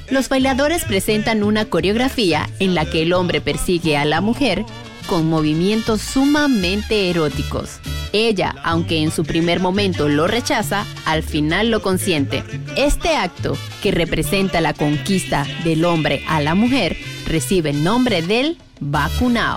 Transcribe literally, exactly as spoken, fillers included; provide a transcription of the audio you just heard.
Los bailadores presentan una coreografía en la que el hombre persigue a la mujer con movimientos sumamente eróticos. Ella, aunque en su primer momento lo rechaza, al final lo consiente. Este acto, que representa la conquista del hombre a la mujer, recibe el nombre del Bacunao.